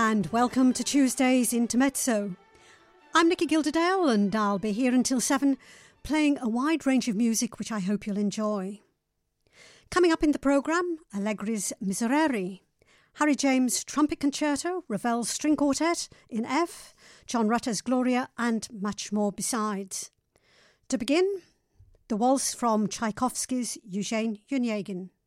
and welcome to Tuesday's Intermezzo. I'm Nikki Gilderdale and I'll be here until 7 playing a wide range of music which I hope you'll enjoy. Coming up in the programme, Allegri's Miserere, Harry James' Trumpet Concerto, Ravel's String Quartet in F, John Rutter's Gloria and much more besides. To begin, the waltz from Tchaikovsky's Eugene Onegin.